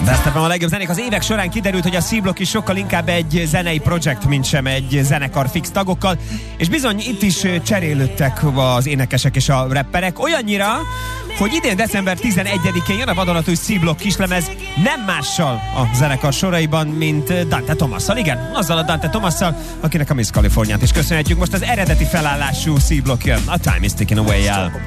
Best FM a legjobb zenék. Az évek során kiderült, hogy a C-Block is sokkal inkább egy zenei projekt, mint sem egy zenekar fix tagokkal, és bizony itt is cserélődtek az énekesek és a rapperek, olyannyira, hogy idén december 11-én jön a vadonatúj C-Block kislemez nem mással a zenekar soraiban, mint Dante Thomasszal. Igen, azzal a Dante Thomasszal, akinek a Miss Californiát is köszönhetjük. Most az eredeti felállású C-Block jön, a Time is Ticking Away-jel.